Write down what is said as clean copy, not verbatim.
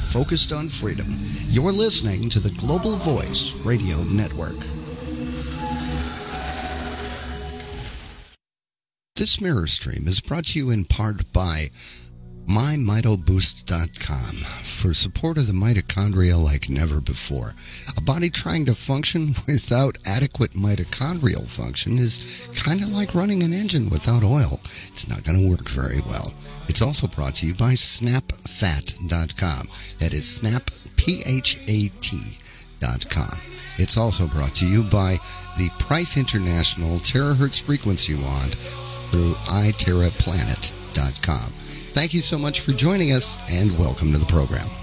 focused on freedom. You're listening to the Global Voice Radio Network. This mirror stream is brought to you in part by MyMitoBoost.com for support of the mitochondria like never before. A body trying to function without adequate mitochondrial function is kind of like running an engine without oil. It's not going to work very well. It's also brought to you by SnapPhat.com. That is SnapPhat.com. It's also brought to you by the Prife International Terahertz Frequency Wand through iTerraPlanet.com. Thank you so much for joining us, and welcome to the program.